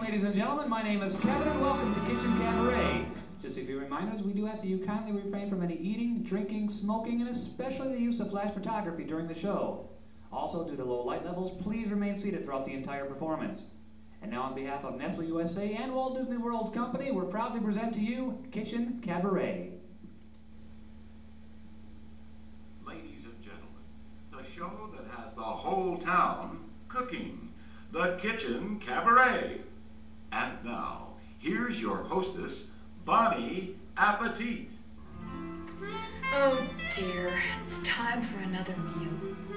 ladies and gentlemen. My name is Kevin, and welcome to Kitchen Cabaret. Just a few reminders, we do ask that you kindly refrain from any eating, drinking, smoking, and especially the use of flash photography during the show. Also, due to low light levels, please remain seated throughout the entire performance. And now on behalf of Nestle USA and Walt Disney World Company, we're proud to present to you Kitchen Cabaret. Ladies and gentlemen, the show that has the whole town cooking, the Kitchen Cabaret. And now, here's your hostess, Bonnie Appetit. Oh dear, it's time for another meal.